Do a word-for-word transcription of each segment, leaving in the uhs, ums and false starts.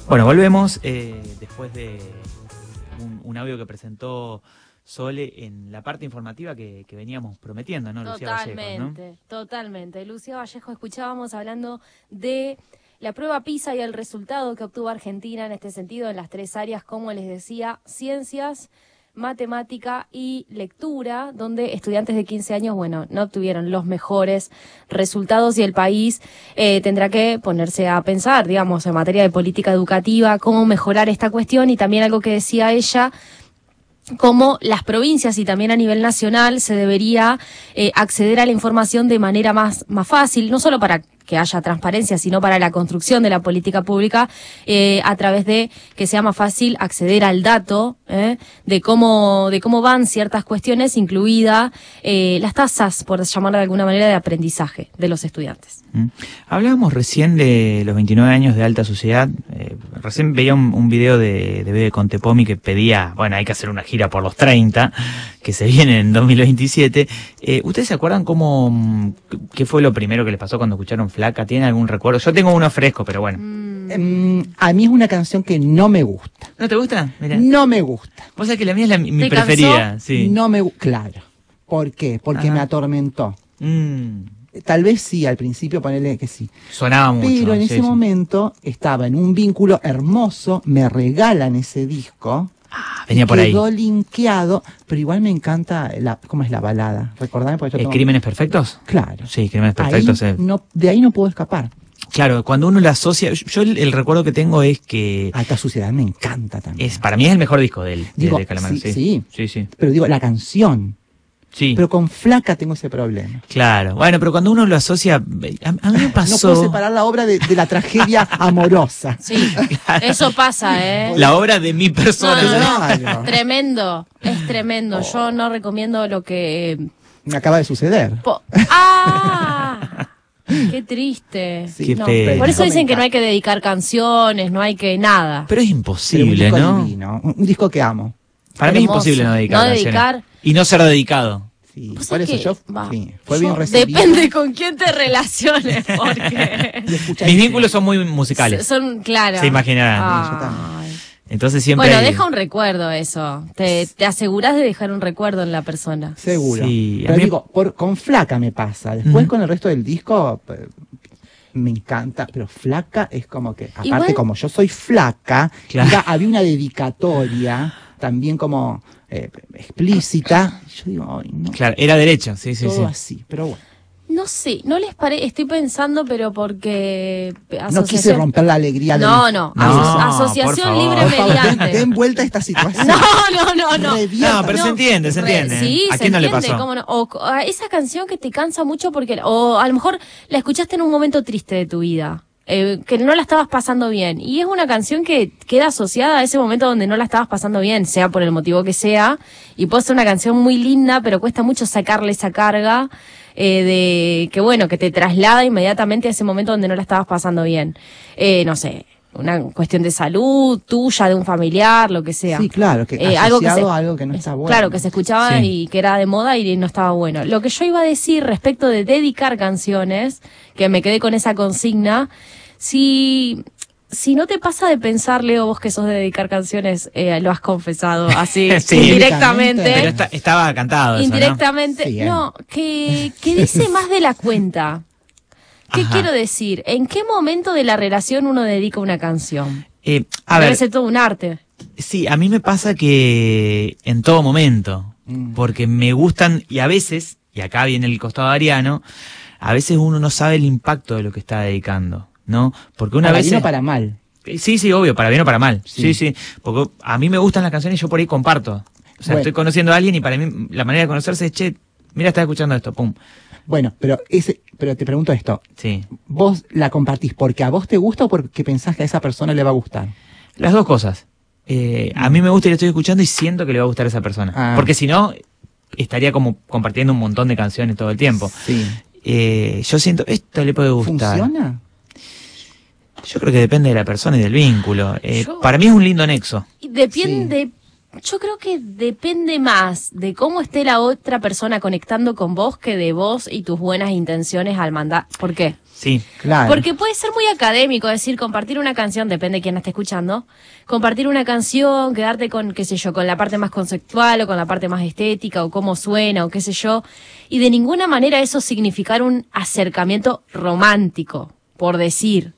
Bueno, volvemos eh, después de un, un audio que presentó Sole en la parte informativa que, que veníamos prometiendo, ¿no, Lucía Vallejo? Totalmente, ¿no? Totalmente. Lucía Vallejo, escuchábamos hablando de la prueba PISA y el resultado que obtuvo Argentina en este sentido en las tres áreas, como les decía, ciencias, matemática y lectura, donde estudiantes de quince años, bueno, no obtuvieron los mejores resultados y el país eh, tendrá que ponerse a pensar, digamos, en materia de política educativa, cómo mejorar esta cuestión y también algo que decía ella, cómo las provincias y también a nivel nacional se debería eh, acceder a la información de manera más, más fácil, no solo para que haya transparencia, sino para la construcción de la política pública, eh, a través de que sea más fácil acceder al dato eh, de cómo de cómo van ciertas cuestiones, incluida eh, las tasas, por llamar de alguna manera, de aprendizaje de los estudiantes. Mm. Hablábamos recién de los veintinueve años de alta sociedad. Eh, recién veía un, un video de, de Bebe Contepomi que pedía, bueno, hay que hacer una gira por los treinta, que se viene en dos mil veintisiete. Eh, ¿Ustedes se acuerdan cómo, qué fue lo primero que les pasó cuando escucharon Flaca? ¿Tienen algún recuerdo? Yo tengo uno fresco, pero bueno. Mm. Um, a mí es una canción que no me gusta. ¿No te gusta? Mirá. No me gusta. Vos sabés que la mía es la, mi preferida. Sí. No me gusta. Claro. ¿Por qué? Porque Ajá. me atormentó. Mm. Tal vez sí, al principio ponerle que sí. Sonaba mucho. Pero en sí, ese sí. momento estaba en un vínculo hermoso, me regalan ese disco. Ah, venía por ahí. Quedó linkeado, pero igual me encanta, la, ¿cómo es la balada? Recordame porque yo ¿Eh, tengo... ¿Crímenes perfectos? Claro. Sí, Crímenes perfectos. Ahí eh. no, de ahí no puedo escapar. Claro, cuando uno la asocia, yo el, el recuerdo que tengo es que... Alta Suciedad me encanta también. Es, para mí es el mejor disco de él, digo, de Calamaro. Sí, sí, sí, sí, sí. Pero digo, la canción... Sí. Pero con Flaca tengo ese problema. Claro. Bueno, pero cuando uno lo asocia... A, a mí me pasó... No puedo separar la obra de, de la tragedia amorosa. Sí, claro. Eso pasa, ¿eh? La obra de mi persona. No, no, no. Claro. Tremendo, es tremendo. Oh. Yo no recomiendo lo que... Me acaba de suceder. Po ¡Ah! Qué triste. Sí, Qué no. pena. Por eso dicen que no hay que dedicar canciones, no hay que nada. Pero es Pero imposible, un disco ¿no? divino, un, un disco que amo. Para mí es Hermoso. imposible no dedicar No canciones. dedicar. Y no ser dedicado. Sí, Pues por es eso que, yo, va, sí, fue yo- bien recibido. Depende con quién te relaciones, porque... Y escuchá Mis ese- vínculos son muy musicales. Son, claro. Se imaginarán. Ay. Entonces siempre... Bueno, hay- deja un recuerdo eso. Te, te aseguras de dejar un recuerdo en la persona. Seguro. Sí, a Pero mí- digo, por, con Flaca me pasa. Después Ujú. con el resto del disco eh, me encanta, pero Flaca es como que, aparte Igual- como yo soy flaca, Claro. mira, había una dedicatoria también como eh, explícita. Yo digo, ay, no, Claro, era derecho, sí, sí, todo sí. así, pero bueno. No sé, no les parece, estoy pensando, pero porque... No quise romper la alegría de No, no, No, aso- por asociación favor. libre Por favor, den, mediante. den vuelta a esta situación. No, no, no, no. Reviertan. No, pero se entiende, se Re- entiende. Sí, ¿A se quién no le entiende, pasó? cómo no. O co- a esa canción que te cansa mucho porque, o a lo mejor la escuchaste en un momento triste de tu vida, eh, que no la estabas pasando bien. Y es una canción que queda asociada a ese momento donde no la estabas pasando bien, sea por el motivo que sea. Y puede ser una canción muy linda, pero cuesta mucho sacarle esa carga eh, de que, bueno, que te traslada inmediatamente a ese momento donde no la estabas pasando bien. Eh, no sé, una cuestión de salud tuya, de un familiar, lo que sea. Sí, claro, que Eh, asociado algo que se- a algo que no está bueno. Claro, que se escuchaba Sí. y que era de moda y no estaba bueno. Lo que yo iba a decir respecto de dedicar canciones, que me quedé con esa consigna, si, si no te pasa de pensar, Leo, vos que sos de dedicar canciones, eh, lo has confesado así, Sí. indirectamente. Pero está- estaba cantado eso, ¿no? Indirectamente, Sí, eh. no, que, que dice más de la cuenta. ¿Qué Ajá. quiero decir? ¿En qué momento de la relación uno dedica una canción? Eh, a Debe ver, ser todo un arte. sí, a mí me pasa que en todo momento, Mm. porque me gustan, y a veces, y acá viene el costado ariano, a veces uno no sabe el impacto de lo que está dedicando, ¿no? Porque una Para vez... bien o para mal. Sí, sí, obvio, para bien o para mal. Sí, Sí. sí, porque a mí me gustan las canciones y yo por ahí comparto. O sea, Bueno. estoy conociendo a alguien y para mí la manera de conocerse es, che, mira, estás escuchando esto, pum. Bueno, pero ese, pero te pregunto esto. Sí. ¿Vos la compartís porque a vos te gusta o porque pensás que a esa persona le va a gustar? Las dos cosas. Eh, a mí me gusta y lo estoy escuchando y siento que le va a gustar a esa persona. Ah. Porque si no, estaría como compartiendo un montón de canciones todo el tiempo. Sí. Eh, yo siento, esto le puede gustar. ¿Funciona? Yo creo que depende de la persona y del vínculo. Eh, Yo- Para mí es un lindo nexo. Y Depende, Yo creo que depende más de cómo esté la otra persona conectando con vos que de vos y tus buenas intenciones al mandar. ¿Por qué? Sí, Claro. Porque puede ser muy académico decir compartir una canción, depende de quién la esté escuchando, compartir una canción, quedarte con, qué sé yo, con la parte más conceptual o con la parte más estética o cómo suena o qué sé yo, y de ninguna manera eso significar un acercamiento romántico, por decir.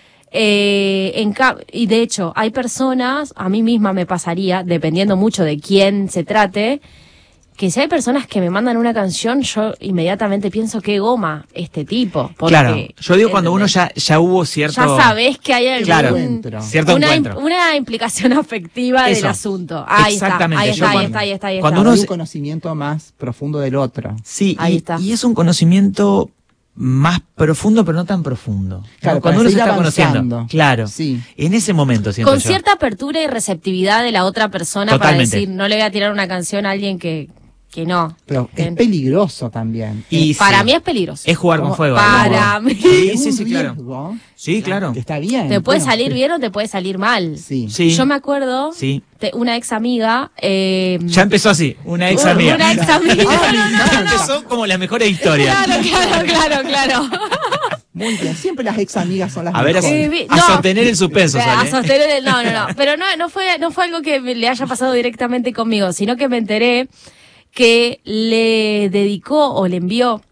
Eh, en ca- y de hecho, hay personas, a mí misma me pasaría, dependiendo mucho de quién se trate, que si hay personas que me mandan una canción, yo inmediatamente pienso qué goma este tipo. Porque, claro. Yo digo cuando uno ¿entendés? ya, ya hubo cierto... Ya sabés que hay algún, Claro, encuentro. cierto una, encuentro. im- una implicación afectiva del Eso. asunto. Ahí Exactamente. está, ahí Yo está, ahí cuando- está, ahí está, ahí está. cuando Hay uno un se- conocimiento más profundo del otro. Sí, Ahí y, está. y es un conocimiento más profundo, pero no tan profundo. ¿no? Claro, Cuando para uno se seguir está conociendo. avanzando. Claro. Sí. En ese momento siento Con yo. cierta apertura y receptividad de la otra persona Totalmente. para decir, no le voy a tirar una canción a alguien que, que no. Pero es ¿Ven? peligroso también. Y Para sí, mí es peligroso. es jugar con Como- fuego. Para ¿no? mí. Sí, Es sí, un sí, claro. riesgo Sí, claro. que está bien. Te puede Bueno, salir bien o te puede salir mal. Sí. Sí. Yo me acuerdo Sí. de una ex amiga. Eh, Ya empezó así, una ex amiga. Una ex amiga. Ah, No, no, no, me no, no. Empezó como las mejores historias. Claro, claro, claro, claro. Muy bien. Siempre las ex amigas son las A ver, a, mejores. Eh, vi- a no. sostener el suspenso, A sale. sostener el- no, no, no. Pero no, no fue, no fue algo que me- le haya pasado directamente conmigo, sino que me enteré que le dedicó o le envió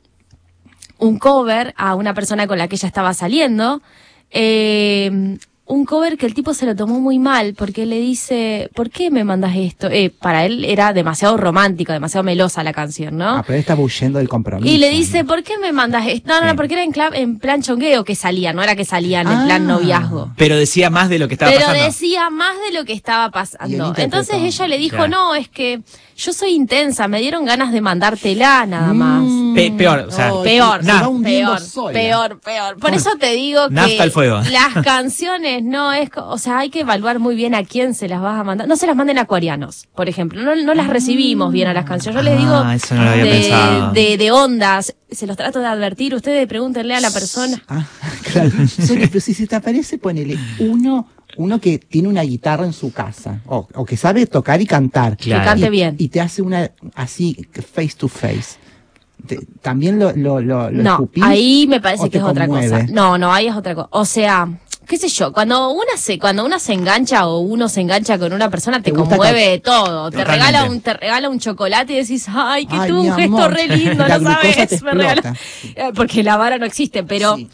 un cover a una persona con la que ella estaba saliendo. Eh, un cover que el tipo se lo tomó muy mal porque le dice, ¿por qué me mandas esto? Eh, para él era demasiado romántica, demasiado melosa la canción, ¿no? Ah, pero él estaba huyendo del compromiso. Y le dice, ¿por qué me mandas esto? No, no, no, Sí. porque era en, cla- en plan chongueo que salía, no era que salían en Ah. plan noviazgo. Pero decía más de lo que estaba Pero pasando. decía más de lo que estaba Y él pasando. interpretó. Entonces ella le dijo, Claro. no, es que yo soy intensa, me dieron ganas de mandártela nada más. Mm. Pe- peor, o sea, Oh, Peor, se va nah. hundiendo peor, sola. peor, peor. Por eso te digo que Nafta al fuego. las canciones no es, co- o sea, hay que evaluar muy bien a quién se las vas a mandar. No se las manden a acuarianos, por ejemplo. No, no las recibimos bien a las canciones. Yo les digo Ah, eso no lo había de, pensado. de, de ondas, se los trato de advertir. Ustedes pregúntenle a la persona. Ah, claro. Solo, pero si se te aparece, ponele uno, uno que tiene una guitarra en su casa, o, o que sabe tocar y cantar. Claro. Que cante y, bien. Y te hace una así, face to face. Te- ¿También lo, lo, lo, lo No, escupís ahí me parece o que te es otra conmueve? cosa. No, no, ahí es otra cosa. O sea, qué sé yo, cuando una se, cuando una se engancha o uno se engancha con una persona, te, Te gusta conmueve todo. Te Totalmente. regala un, te regala un chocolate y decís, ay, que Ay, tú, mi un gesto amor. re lindo, La no glucosa sabes. te Me regala- explota. Eh, Porque la vara no existe, pero Sí.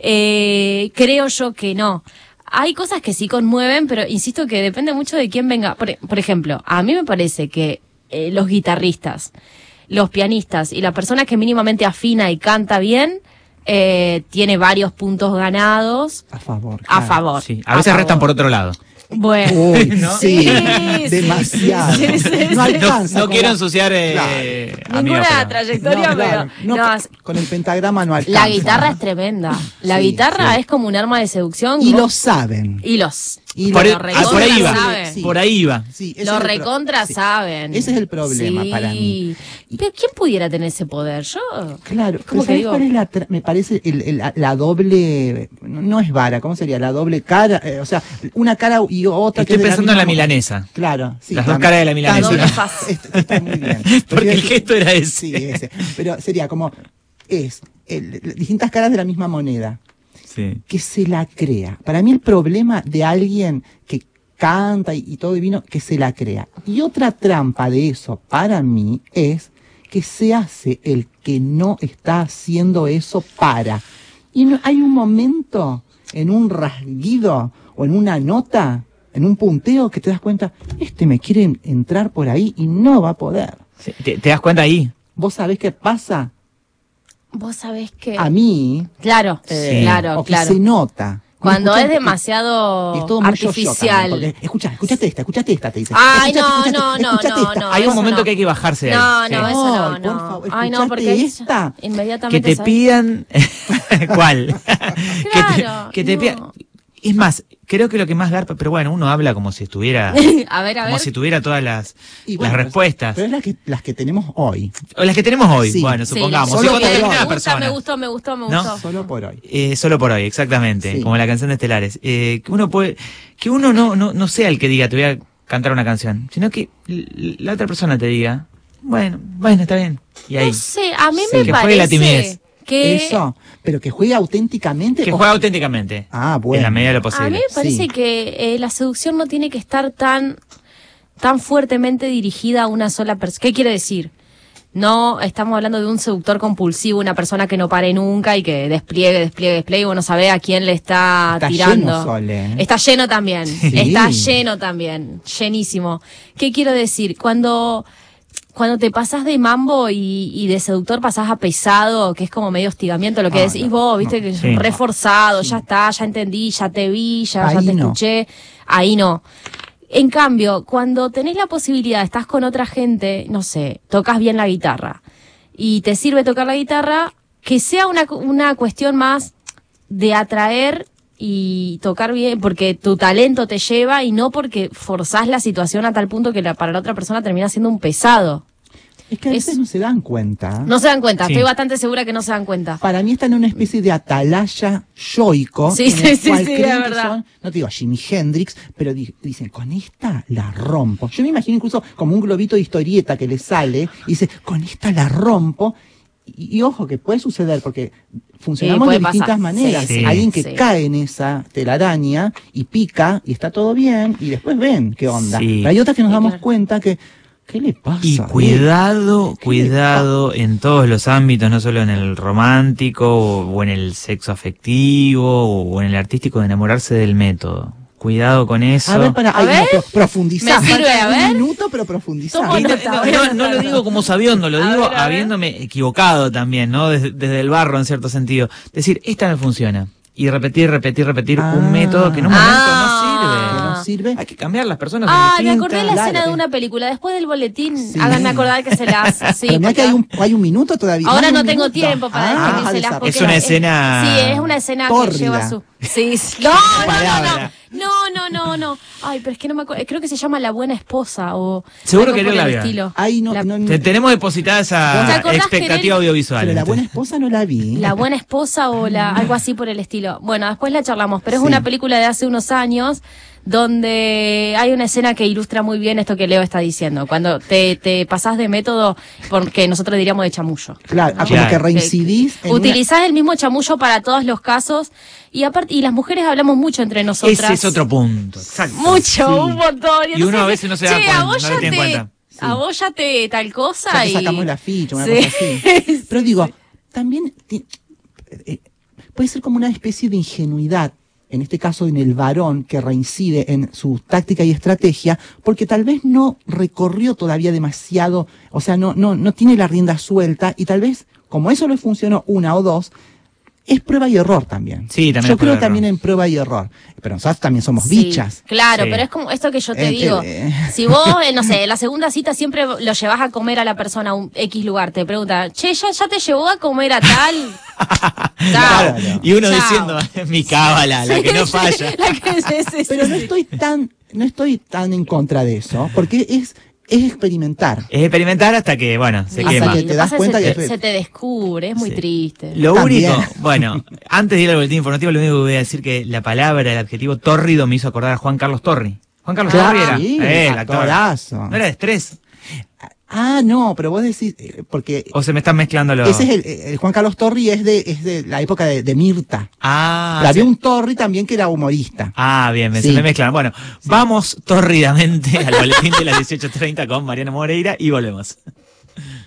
eh, creo yo que no. Hay cosas que sí conmueven, pero insisto que depende mucho de quién venga. Por, por ejemplo, a mí me parece que eh, los guitarristas, los pianistas y la persona que mínimamente afina y canta bien, eh, tiene varios puntos ganados A favor. a claro. favor. Sí, a veces favor. restan por otro lado. Bueno. Uy, ¿No? sí, Sí, demasiado. sí, sí, sí. No No, alcanza. no con quiero la- ensuciar eh, Claro. amigos, Ninguna pero- trayectoria, No, claro, pero no, no, con, con el pentagrama no alcanza. la guitarra es tremenda. La Sí, guitarra sí. es como un arma de seducción. Y Vos- lo saben. y los Y Por, lo- el- recontra ah, por ahí iba. saben. Sí. Por ahí iba. Sí, ese Lo es el pro- recontra sí. saben. Ese es el problema Sí. para mí. Pero ¿quién pudiera tener ese poder? Yo. Claro, ¿Cómo pero que ¿sabes digo? cuál es la tra- me parece el- el- la, la doble, no, no es vara, ¿cómo sería? La doble cara, eh, o sea, una cara y otra que Estoy es de pensando en la misma mo- milanesa. Claro, sí. Las dos también. caras de la milanesa. También. La doble faz. Está, está muy bien. Porque el Pero- gesto era ese. Sí, ese. Pero sería como, es, el- distintas caras de la misma moneda. Sí. Que se la crea. Para mí el problema de alguien que canta y, y todo divino, que se la crea. Y otra trampa de eso, para mí, es que se hace el que no está haciendo eso para. Y no, hay un momento, en un rasguido, o en una nota, en un punteo, que te das cuenta, este me quiere entrar por ahí y no va a poder. Sí, ¿Te, te das cuenta ahí? ¿Vos sabés qué pasa? Vos sabés que. A mí, Claro, eh, claro, o que claro. se nota. Cuando Escuchá- es demasiado Y es todo muy yo-yo artificial. también, porque, escucha, escuchate esta, escuchate esta, te dice. Ay, Escuchate, no, escuchate, no, no, escuchate no, esta. no. Hay un eso momento no. que hay que bajarse de No, ahí. no, Sí. eso no, Ay, por no. favor, Ay, no, escuchate porque esta. Que inmediatamente te sabés. pidan... ¿Cuál? que Claro, te, que te no. pidan... Es más, creo que lo que más garpa... Pero bueno, uno habla como si estuviera... A ver, a como ver. si tuviera todas las, Y las bueno, respuestas. Pero es la que, las que tenemos hoy, O las que tenemos hoy. Sí. Bueno, Sí, supongamos. Solo Sí, por cuando hoy. determinada me gusta, persona. me gustó, me gustó, me ¿No? gustó. solo por hoy. Eh, solo por hoy, exactamente, Sí. como la canción de Estelares. Eh, que uno puede, que uno no, no, no sea el que diga, te voy a cantar una canción, sino que l- la otra persona te diga, bueno, bueno, está bien. Y ahí. No sé, a mí Sí. me Que juegue la timidez. parece que... Eso, pero que juegue auténticamente. Que o- juega auténticamente. Ah, bueno. En la medida de lo A mí posible. me parece Sí. que eh, la seducción no tiene que estar tan, tan fuertemente dirigida a una sola persona. ¿Qué quiere decir? No estamos hablando de un seductor compulsivo, una persona que no pare nunca y que despliegue, despliegue, despliegue, y uno sabe a quién le está, Está tirando. lleno, Sole, ¿eh? Está lleno también, Sí. está lleno también, llenísimo. ¿Qué quiero decir? Cuando, cuando te pasás de mambo y, y de seductor pasás a pesado, que es como medio hostigamiento, lo que Ah, decís no, vos, viste, no. que es Sí. reforzado, ya está, ya entendí, ya te vi, ya, ya Ahí te no. escuché, ahí no. En cambio, cuando tenés la posibilidad, estás con otra gente, no sé, tocas bien la guitarra y te sirve tocar la guitarra, que sea una, una cuestión más de atraer y tocar bien, porque tu talento te lleva y no porque forzás la situación a tal punto que la, para la otra persona termina siendo un pesado. Es que a veces Es- no se dan cuenta. No se dan cuenta, Sí. estoy bastante segura que no se dan cuenta. Para mí están en una especie de atalaya yoico. Sí, en sí, el sí, cual sí, creen es que verdad. son, no te digo Jimi Hendrix, pero di- dicen, con esta la rompo. Yo me imagino incluso como un globito de historieta que le sale y dice, con esta la rompo. Y, y ojo, que puede suceder porque funcionamos puede de distintas pasar. maneras. Sí, sí. Alguien que Sí. cae en esa telaraña y pica y está todo bien y después ven qué onda. Sí. Pero hay otras que nos Sí, damos claro. cuenta que, ¿qué le pasa? Y eh? cuidado, ¿Qué le cuidado en todos los ámbitos, no solo en el romántico o, o en el sexo afectivo o en el artístico, de enamorarse del método. Cuidado con eso. A ver, para, A ay, ver. no, pro- profundizar. Me sirve, Falta a un ver. minuto, pero profundizar. Tomo Y no, nota, no, voy a no, no lo anotarlo. digo como sabiendo, lo A digo ver, a ver. habiéndome equivocado también, ¿no? Desde, desde el barro en cierto sentido. Decir, esta no funciona. Y repetir, repetir, repetir Ah. un método que en un momento Ah. Que no no sirve. sirve. Hay que cambiar, las personas son Ah, me distintas. acordé de la Claro. escena de una película. Después del boletín, Sí. háganme acordar que se las... Sí, Pero mira que porque- hay un, hay un minuto todavía. Ahora más de no un tengo minuto. tiempo para Ah, describírselas desarrolla. porque Es una escena Sí, es una escena que tórrida. lleva su... Sí, sí. No, no, no, palabra. no, no, no, no. Ay, pero es que no me acuerdo. Creo que se llama La Buena Esposa o... Seguro algo que por no la el vio. estilo. Ahí no, La- no, no- Te- tenemos depositada ¿Te esa acordás, expectativa Querel? audiovisual. pero la buena esposa no la vi. La Buena Esposa o la algo así por el estilo. Bueno, después la charlamos, pero es Sí. una película de hace unos años donde hay una escena que ilustra muy bien esto que Leo está diciendo. Cuando te, te pasás de método, porque nosotros diríamos de chamullo. Claro, ah, como Claro. que reincidís en una- Utilizás el mismo chamullo para todos los casos y aparte y las mujeres hablamos mucho entre nosotras. Ese es otro punto. Exacto. Mucho, Sí. un montón. Y uno a veces no se da che, cuenta, a vos no ya le tiene te, cuenta. a vos ya te tal cosa ya te y sacamos la ficha, una Sí. cosa así. Pero digo, también ti- eh, puede ser como una especie de ingenuidad, en este caso en el varón que reincide en su táctica y estrategia, porque tal vez no recorrió todavía demasiado, o sea, no, no, no tiene la rienda suelta y tal vez, como eso le funcionó una o dos, es prueba y error también. Sí, también Yo es prueba creo y error. también en prueba y error. Pero nosotros también somos Sí, bichas. Claro, Sí. pero es como esto que yo te Eh, digo. eh, eh. Si vos, eh, no sé, en la segunda cita siempre lo llevas a comer a la persona a un X lugar, te pregunta, che, ¿ya, ya te llevó a comer a tal? Claro. Claro. Y uno Chao. diciendo, mi cábala, la Sí, que no sí, falla. la que- sí, sí, Pero sí, no sí. estoy tan, no estoy tan en contra de eso, porque es, es experimentar. Es experimentar hasta que, bueno, se Sí, Hasta quema. que lo te das pasa es cuenta se que- te, se te descubre, es muy Sí. triste. Lo También. único, bueno, antes de ir al boletín informativo, lo único que voy a decir que la palabra, el adjetivo tórrido me hizo acordar a Juan Carlos Torri. Juan Carlos Claro, Torri era, sí, eh, el actor. actorazo. No era de Estrés. Ah, no, pero vos decís, eh, porque O se me están mezclando los. ese es el, el Juan Carlos Torri es de, es de la época de, de Mirta. Ah, Pero había sí. un Torri también que era humorista. Ah, bien, me, Sí. se me mezclan. Bueno, vamos tórridamente al boletín de las dieciocho treinta con Mariano Moreira y volvemos.